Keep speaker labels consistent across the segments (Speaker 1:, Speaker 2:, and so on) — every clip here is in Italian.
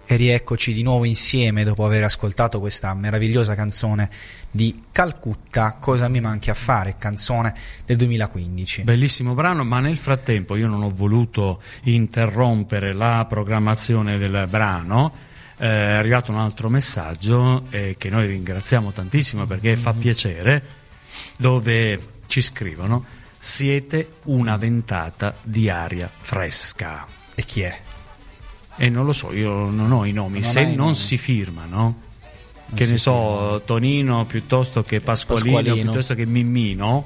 Speaker 1: E rieccoci di nuovo insieme dopo aver ascoltato questa meravigliosa canzone di Calcutta, Cosa mi manchi a fare, canzone del 2015.
Speaker 2: Bellissimo brano, ma nel frattempo io non ho voluto interrompere la programmazione del brano. È arrivato un altro messaggio che noi ringraziamo tantissimo perché fa piacere, dove ci scrivono: siete una ventata di aria fresca.
Speaker 1: E chi è?
Speaker 2: E non lo so, io non ho i nomi, se non si firmano, che ne so, Tonino piuttosto che Pasqualino piuttosto che Mimmino.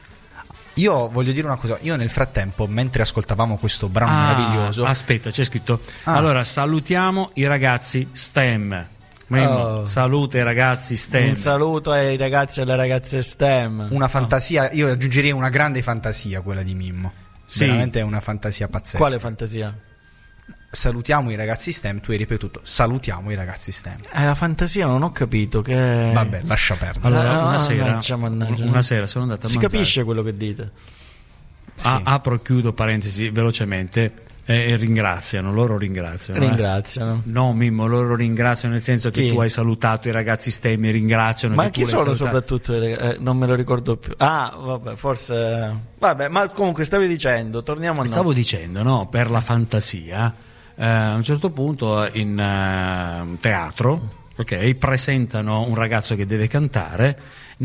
Speaker 1: Io voglio dire una cosa, io nel frattempo, mentre ascoltavamo questo brano meraviglioso...
Speaker 2: Aspetta, c'è scritto, allora salutiamo i ragazzi STEM. Salute ai ragazzi STEM.
Speaker 3: Un saluto ai ragazzi e alle ragazze STEM.
Speaker 1: Una fantasia, io aggiungerei una grande fantasia, quella di Mimmo.
Speaker 2: Sì.
Speaker 1: Veramente è una fantasia pazzesca.
Speaker 3: Quale fantasia?
Speaker 1: Salutiamo i ragazzi STEM, tu hai ripetuto salutiamo i ragazzi STEM.
Speaker 3: La fantasia non ho capito che...
Speaker 1: Vabbè, lascia perdere.
Speaker 2: Allora una sera sono andato a
Speaker 3: si
Speaker 2: mangiare.
Speaker 3: capisce quello che dite.
Speaker 1: Sì.
Speaker 2: Apro e chiudo parentesi velocemente. E loro ringraziano. No, Mimmo, loro ringraziano nel senso che tu hai salutato i ragazzi STEM, ringraziano.
Speaker 3: Ma
Speaker 2: che
Speaker 3: chi
Speaker 2: tu
Speaker 3: sono
Speaker 2: salutato.
Speaker 3: soprattutto? Non me lo ricordo più. Vabbè, forse. Vabbè, ma comunque stavi dicendo, torniamo a
Speaker 2: Stavo dicendo, no, per la fantasia, a un certo punto in teatro, ok, presentano un ragazzo che deve cantare,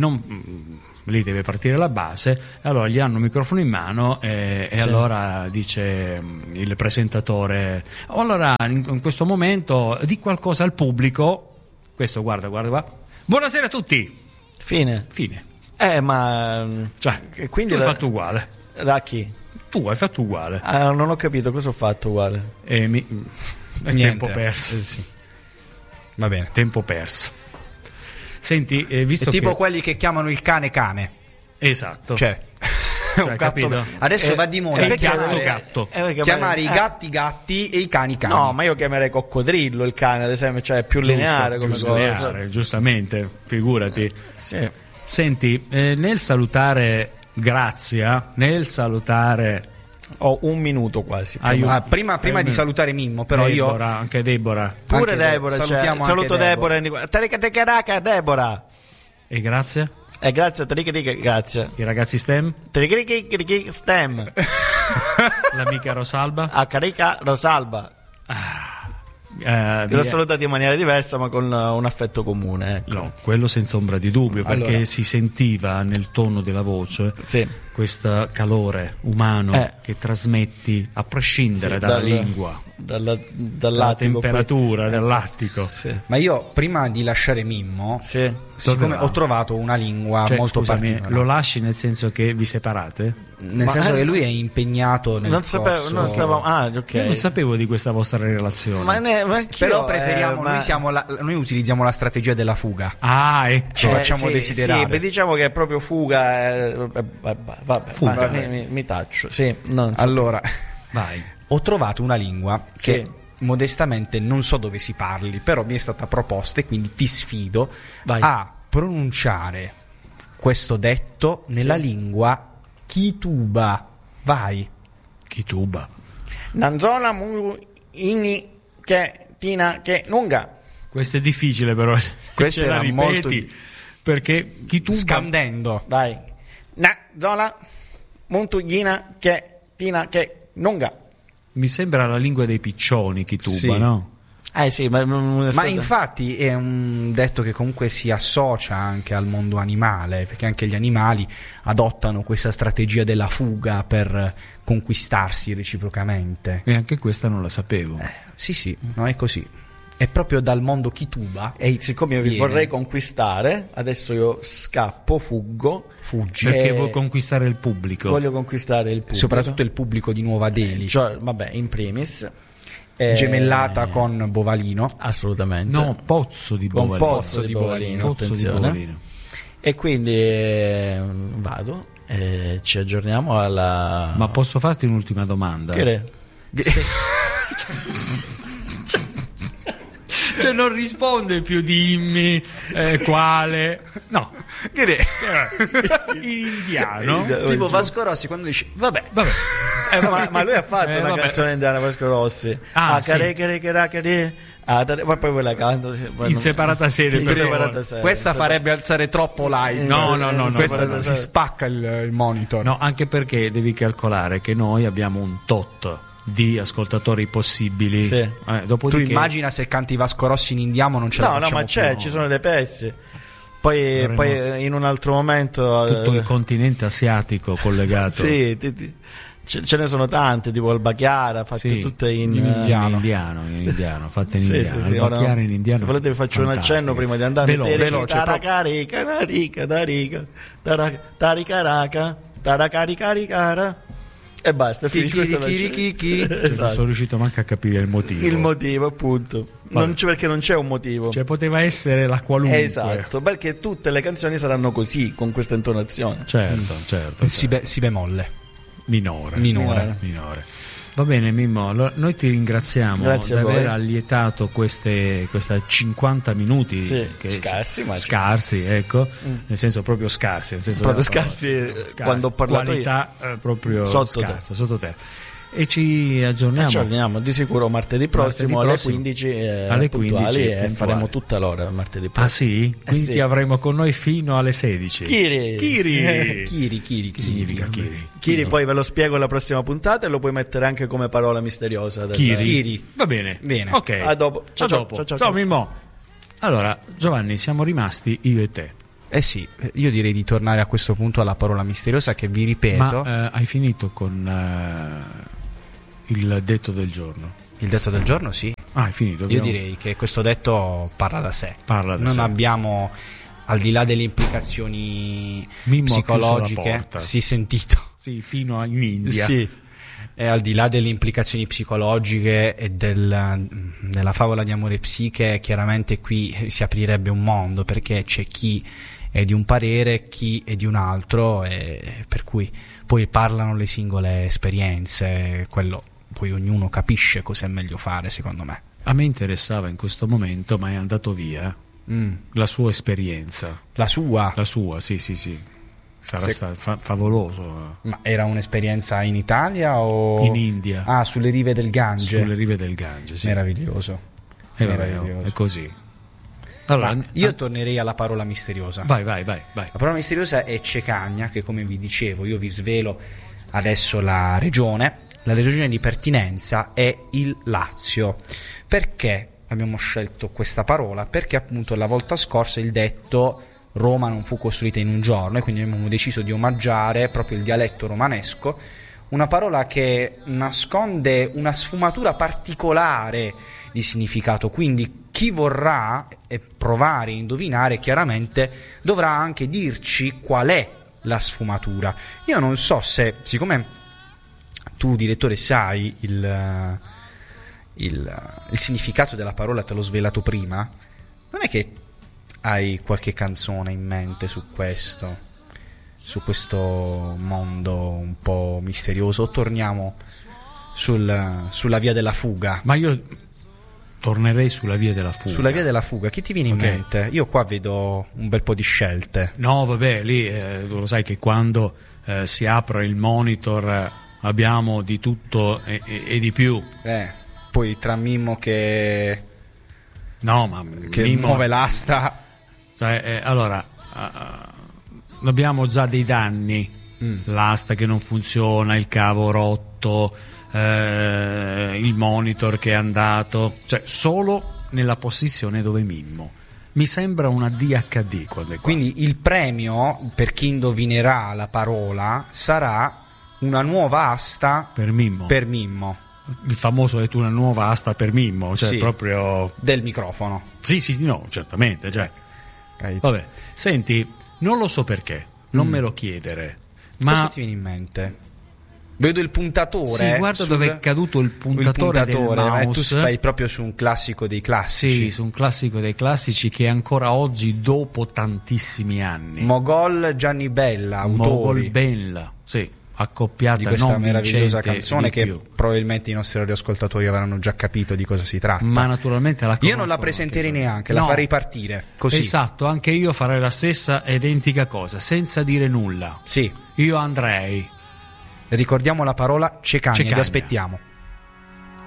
Speaker 2: lì deve partire la base, allora gli hanno un microfono in mano e allora dice il presentatore: allora in questo momento di qualcosa al pubblico. Questo guarda qua, buonasera a tutti, fine.
Speaker 3: Ma
Speaker 2: cioè,
Speaker 3: quindi
Speaker 2: tu hai fatto uguale.
Speaker 3: Da chi?
Speaker 2: Tu hai fatto uguale.
Speaker 3: Non ho capito cosa ho fatto uguale.
Speaker 2: Tempo perso.
Speaker 1: Sì. Va bene,
Speaker 2: tempo perso. Senti, visto
Speaker 1: è tipo
Speaker 2: che...
Speaker 1: quelli che chiamano il cane.
Speaker 2: Esatto.
Speaker 1: Cioè un gatto. Adesso va di moda
Speaker 2: gatto.
Speaker 1: Chiamare i gatti e i cani.
Speaker 3: No, ma io chiamerei coccodrillo il cane, ad esempio, cioè è più lineare come
Speaker 2: cosa. Giustamente, figurati.
Speaker 3: Sì.
Speaker 2: Senti, nel salutare Grazia,
Speaker 3: ho un minuto quasi.
Speaker 1: Prima di salutare Mimmo, però
Speaker 2: Deborah,
Speaker 1: io
Speaker 2: anche Deborah.
Speaker 3: Pure Deborah,
Speaker 1: salutiamo
Speaker 3: saluto
Speaker 1: anche
Speaker 3: Deborah. Deborah.
Speaker 2: E grazie?
Speaker 3: Grazie, grazie.
Speaker 2: I ragazzi STEM?
Speaker 3: STEM.
Speaker 2: L'amica Rosalba?
Speaker 3: Carica Rosalba. L'ho salutati in maniera diversa ma con un affetto comune, ecco.
Speaker 2: No, quello senza ombra di dubbio, perché si sentiva nel tono della voce questo calore umano che trasmetti a prescindere dalla lingua,
Speaker 3: dalla
Speaker 2: temperatura dell'attico.
Speaker 1: Ma io prima di lasciare Mimmo, siccome ho trovato una lingua molto particolare.
Speaker 2: Lo lasci nel senso che vi separate?
Speaker 1: Nel senso che lui è impegnato nel corso.
Speaker 2: Io non sapevo di questa vostra relazione.
Speaker 1: Però preferiamo, noi utilizziamo la strategia della fuga.
Speaker 2: Ecco.
Speaker 1: Ci facciamo desiderare.
Speaker 3: Sì, diciamo che è proprio fuga.
Speaker 2: Fuga.
Speaker 3: Mi taccio.
Speaker 1: Allora,
Speaker 2: vai.
Speaker 1: Ho trovato una lingua che modestamente non so dove si parli, però mi è stata proposta e quindi ti sfido a pronunciare questo detto nella lingua Kituba. Vai.
Speaker 2: Kituba.
Speaker 3: Nanzola muru ini che tina che nunga.
Speaker 2: Questo è difficile, però.
Speaker 1: Questo era molto
Speaker 2: perché Kituba.
Speaker 1: Scandendo.
Speaker 3: Vai. Nanzola muntugina che tina che nunga.
Speaker 2: Mi sembra la lingua dei piccioni, Kituba, no?
Speaker 3: Sì, ma
Speaker 1: infatti è un detto che comunque si associa anche al mondo animale, perché anche gli animali adottano questa strategia della fuga per conquistarsi reciprocamente.
Speaker 2: E anche questa non la sapevo.
Speaker 1: Sì, no, è così. È proprio dal mondo Kituba.
Speaker 3: E siccome io vi vorrei conquistare, adesso io scappo, fuggi.
Speaker 2: Perché vuoi conquistare il pubblico?
Speaker 3: Voglio conquistare il pubblico.
Speaker 1: Soprattutto il pubblico di Nuova Delhi.
Speaker 3: In primis.
Speaker 1: Gemellata con Bovalino.
Speaker 3: Assolutamente.
Speaker 2: No, Pozzo di Bovalino.
Speaker 3: Pozzo di Bovalino. E quindi vado. Ci aggiorniamo alla...
Speaker 2: Ma posso farti un'ultima domanda? Cioè non risponde più, dimmi quale. No, che in indiano
Speaker 1: tipo Vasco Rossi quando dice vabbè.
Speaker 3: Ma lui ha fatto una canzone indiana, Vasco Rossi. Ma poi quella canta
Speaker 2: in separata sede.
Speaker 1: Questa farebbe alzare troppo like.
Speaker 2: No.
Speaker 1: Questa si spacca il monitor.
Speaker 2: No, anche perché devi calcolare che noi abbiamo un tot di ascoltatori possibili.
Speaker 3: Sì.
Speaker 1: Tu immagina se canti Vasco Rossi in indiano, non ce la facciamo
Speaker 3: ma c'è,
Speaker 1: più.
Speaker 3: ci sono dei pezzi. Poi in un altro momento
Speaker 2: tutto il continente asiatico collegato.
Speaker 3: Sì, ce ne sono tante, tipo il Bachiara, fatte tutte in indiano,
Speaker 2: fatte in indiano. Il Bachiara in indiano.
Speaker 3: Se volete vi faccio un accenno prima di andare.
Speaker 2: Veloce.
Speaker 3: Taracaricara. E basta, finisce questa
Speaker 2: esatto. Non sono riuscito manco a capire il motivo.
Speaker 3: Il motivo, appunto. Perché non c'è un motivo.
Speaker 2: Cioè, poteva essere la qualunque.
Speaker 3: Esatto, perché tutte le canzoni saranno così, con questa intonazione.
Speaker 2: Certo.
Speaker 1: Si bemolle.
Speaker 2: Minore. Va bene, Mimmo, noi ti ringraziamo di aver allietato questi 50 minuti scarsi, ecco, nel senso proprio scarsi,
Speaker 3: quando ho parlato
Speaker 2: qualità proprio scarsa, sottoterra. E ci aggiorniamo
Speaker 3: di sicuro martedì prossimo alle 15 puntuali, e faremo tutta l'ora martedì prossimo.
Speaker 2: Ah sì? Quindi ti avremo con noi fino alle 16.
Speaker 3: Kiri.
Speaker 2: Che significa Kiri?
Speaker 3: Kiri poi ve lo spiego alla prossima puntata e lo puoi mettere anche come parola misteriosa.
Speaker 2: Kiri. Va bene. Ok.
Speaker 3: A dopo.
Speaker 2: Ciao Mimmo. Allora, Giovanni, siamo rimasti io e te.
Speaker 1: Eh sì, io direi di tornare a questo punto alla parola misteriosa che vi ripeto.
Speaker 2: Ma hai finito con il detto del giorno?
Speaker 1: Il detto del giorno sì.
Speaker 2: Hai finito?
Speaker 1: Io direi che questo detto parla da sé. Non abbiamo, al di là delle implicazioni psicologiche, sì, sentito.
Speaker 2: Sì, fino in India.
Speaker 1: Sì. E al di là delle implicazioni psicologiche e della favola di amore psiche, chiaramente qui si aprirebbe un mondo, perché c'è chi è di un parere, chi è di un altro, e per cui poi parlano le singole esperienze, quello poi ognuno capisce cosa è meglio fare, secondo me.
Speaker 2: A me interessava in questo momento, ma è andato via, la sua esperienza.
Speaker 1: La sua,
Speaker 2: sì. Sarà stato favoloso.
Speaker 1: Ma era un'esperienza in Italia o
Speaker 2: in India?
Speaker 1: Ah, sulle rive del Gange.
Speaker 2: Sulle rive del Gange, sì.
Speaker 1: Meraviglioso.
Speaker 2: È così. Allora,
Speaker 1: io tornerei alla parola misteriosa.
Speaker 2: Vai.
Speaker 1: La parola misteriosa è Cecagna, che come vi dicevo, io vi svelo adesso la regione. La regione di pertinenza è il Lazio. Perché abbiamo scelto questa parola? Perché appunto la volta scorsa il detto Roma non fu costruita in un giorno, e quindi abbiamo deciso di omaggiare proprio il dialetto romanesco, una parola che nasconde una sfumatura particolare di significato, quindi chi vorrà provare a indovinare chiaramente dovrà anche dirci qual è la sfumatura. Io non so se, siccome tu direttore sai il significato della parola, te l'ho svelato prima, non è che hai qualche canzone in mente su questo mondo un po' misterioso, o torniamo sulla via della fuga?
Speaker 2: Ma io tornerei sulla via della fuga.
Speaker 1: Sulla via della fuga, chi ti viene in mente? Io qua vedo un bel po' di scelte.
Speaker 2: No, vabbè, lì tu lo sai che quando si apre il monitor abbiamo di tutto e di più.
Speaker 1: Poi tra Mimmo che
Speaker 2: Mimmo
Speaker 1: muove l'asta.
Speaker 2: Cioè, allora abbiamo già dei danni, l'asta che non funziona, il cavo rotto, il monitor che è andato, cioè solo nella posizione dove Mimmo. Mi sembra una DHD quando è qua.
Speaker 1: Quindi il premio per chi indovinerà la parola sarà una nuova asta
Speaker 2: per Mimmo. Il famoso è una nuova asta per Mimmo, cioè proprio
Speaker 1: del microfono.
Speaker 2: Sì, no, certamente, cioè. Vabbè, senti, non lo so perché, non me lo chiedere, ma
Speaker 1: cosa ti viene in mente? Vedo il puntatore.
Speaker 2: Sì, guarda dove è caduto il puntatore del mouse.
Speaker 1: Tu stai proprio su un classico dei classici.
Speaker 2: Sì, su un classico dei classici che ancora oggi, dopo tantissimi anni.
Speaker 1: Mogol Gianni Bella, autori.
Speaker 2: Mogol Bella, sì, accoppiata
Speaker 1: di questa
Speaker 2: non
Speaker 1: meravigliosa canzone che
Speaker 2: più.
Speaker 1: Probabilmente i nostri radioascoltatori avranno già capito di cosa si tratta.
Speaker 2: Ma naturalmente
Speaker 1: io non la presenterei neanche, la farei partire così.
Speaker 2: Esatto, anche io farei la stessa identica cosa, senza dire nulla.
Speaker 1: Sì.
Speaker 2: Io andrei
Speaker 1: Ricordiamo la parola Cecagna, vi
Speaker 2: Cecagna.
Speaker 1: aspettiamo.